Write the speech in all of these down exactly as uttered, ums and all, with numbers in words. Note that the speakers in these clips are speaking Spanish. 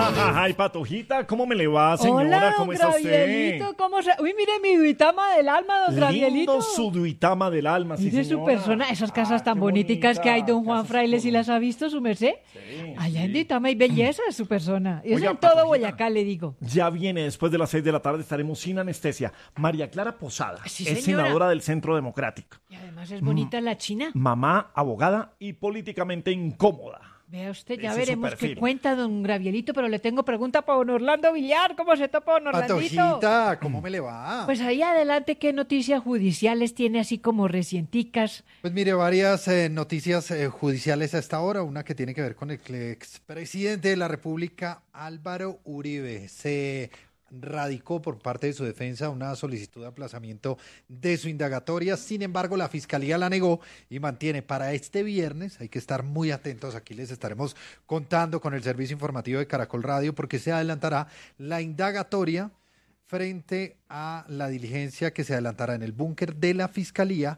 Ay, Patojita, ¿cómo me le va, señora? Hola, ¿Cómo don está Gravielito, usted? ¿cómo se...? Uy, mire mi duitama del alma, don Gravielito. Lindo su duitama del alma, sí, Mire su señora. persona, esas casas Ah, tan qué boniticas bonita, que hay, don Juan casas Fraile, ¿sí con- las ha visto, su merced? Sí, Allá sí. en Duitama hay belleza de su persona. Y es Oiga, en todo Patojita. Boyacá, le digo. Ya viene, después de las seis de la tarde estaremos sin anestesia. María Clara Posada Sí, es señora. senadora del Centro Democrático. Y además es bonita la china. Mamá, abogada y políticamente incómoda. Vea usted, ya Ese es su veremos qué perfil. cuenta don Gravielito, pero le tengo pregunta para don Orlando Villar. ¿Cómo se topa don Orlandito? Patojita, ¿cómo me le va? Pues ahí adelante, ¿qué noticias judiciales tiene así como recienticas? Pues mire, varias eh, noticias eh, judiciales a esta hora. Una que tiene que ver con el expresidente de la República, Álvaro Uribe. Se radicó por parte de su defensa una solicitud de aplazamiento de su indagatoria. Sin embargo, la Fiscalía la negó y mantiene para este viernes. Hay que estar muy atentos. Aquí les estaremos contando con el servicio informativo de Caracol Radio porque se adelantará la indagatoria frente a la diligencia que se adelantará en el búnker de la Fiscalía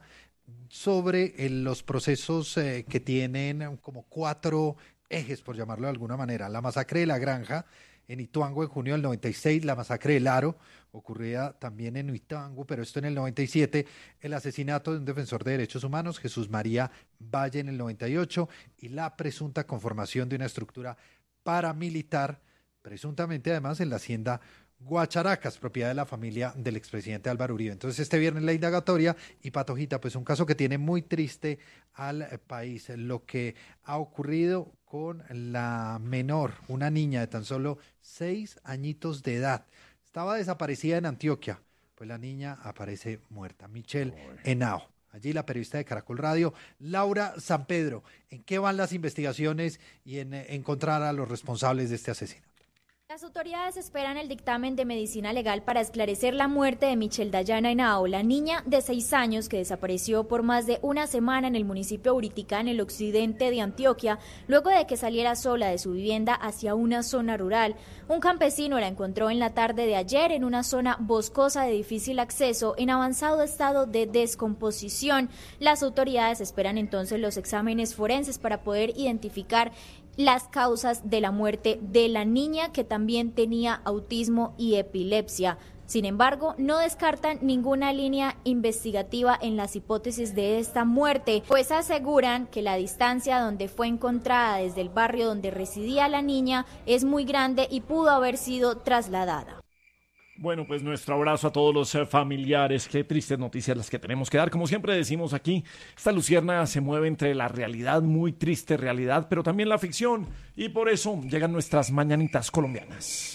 sobre eh, los procesos eh, que tienen como cuatro ejes, por llamarlo de alguna manera. La masacre de La Granja en Ituango en junio del noventa y seis, la masacre del Aro, ocurrida también en Ituango, pero esto en el noventa y siete, el asesinato de un defensor de derechos humanos, Jesús María Valle, en el noventa y ocho, y la presunta conformación de una estructura paramilitar, presuntamente además en la hacienda Guacharacas, propiedad de la familia del expresidente Álvaro Uribe. Entonces este viernes la indagatoria y Patojita, pues un caso que tiene muy triste al país, lo que ha ocurrido con la menor, una niña de tan solo seis añitos de edad. Estaba desaparecida en Antioquia, pues la niña aparece muerta. Michelle Henao. Allí la periodista de Caracol Radio, Laura San Pedro. ¿En qué van las investigaciones y en eh, encontrar a los responsables de este asesinato? Las autoridades esperan el dictamen de medicina legal para esclarecer la muerte de Michelle Dayana Henao, la niña de seis años que desapareció por más de una semana en el municipio de Uritica, en el occidente de Antioquia, luego de que saliera sola de su vivienda hacia una zona rural. Un campesino la encontró en la tarde de ayer en una zona boscosa de difícil acceso, en avanzado estado de descomposición. Las autoridades esperan entonces los exámenes forenses para poder identificar las causas de la muerte de la niña, que también tenía autismo y epilepsia. Sin embargo, no descartan ninguna línea investigativa en las hipótesis de esta muerte, pues aseguran que la distancia donde fue encontrada desde el barrio donde residía la niña es muy grande y pudo haber sido trasladada. Bueno, pues nuestro abrazo a todos los eh, familiares. Qué tristes noticias las que tenemos que dar. Como siempre decimos aquí, esta lucierna se mueve entre la realidad, muy triste realidad, pero también la ficción. Y por eso llegan nuestras mañanitas colombianas.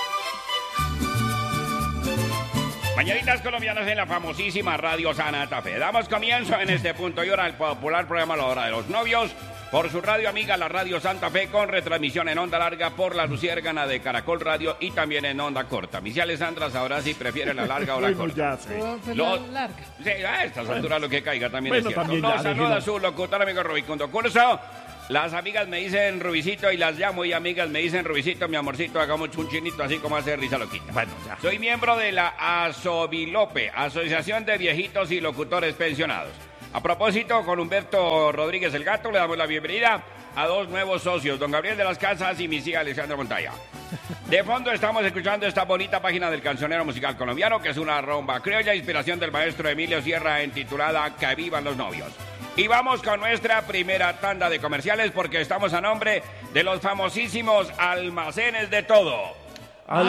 Mañanitas colombianas en la famosísima Radio Santa Fe. Damos comienzo en este punto y hora al popular programa La Hora de los Novios por su radio amiga, la Radio Santa Fe, con retransmisión en onda larga por la Luciérgana de Caracol Radio y también en onda corta. Mis Alessandras, ahora sí prefiere la larga o la Bueno, corta. ya, sí. Pues Lo- la larga. Sí, a estas alturas lo que caiga también Bueno, es cierto. también Nos ya, saluda déjela. su locutor amigo Rubicundo Curso. Las amigas me dicen Rubicito y las llamo y amigas me dicen Rubicito, mi amorcito, hagamos un chinito así como hace Risa Loquita. Bueno, ya. Soy miembro de la Asobilope, Asociación de Viejitos y Locutores Pensionados. A propósito, con Humberto Rodríguez el Gato le damos la bienvenida a dos nuevos socios, don Gabriel de las Casas y mi hija Alexandra Montoya. De fondo estamos escuchando esta bonita página del cancionero musical colombiano, que es una rumba criolla, inspiración del maestro Emilio Sierra, intitulada Que vivan los novios. Y vamos con nuestra primera tanda de comerciales porque estamos a nombre de los famosísimos almacenes de todo.